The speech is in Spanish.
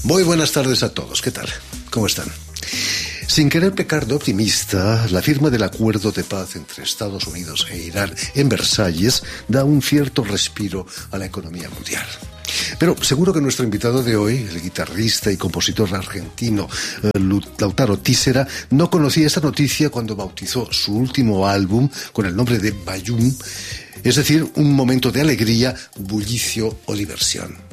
Muy buenas tardes a todos. ¿Qué tal? ¿Cómo están? Sin querer pecar de optimista, la firma del acuerdo de paz entre Estados Unidos e Irán en Versalles da un cierto respiro a la economía mundial. Pero seguro que nuestro invitado de hoy, el guitarrista y compositor argentino Lautaro Tísera, no conocía esta noticia cuando bautizó su último álbum con el nombre de Bayún, es decir, un momento de alegría, bullicio o diversión.